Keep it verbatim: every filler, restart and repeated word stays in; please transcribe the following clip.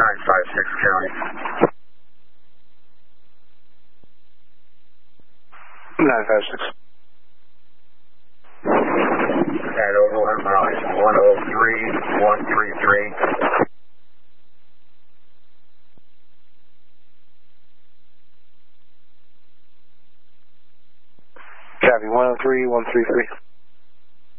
nine five six County. nine five six. At Overland Miles one oh three one three three. Copy, one oh three one three three.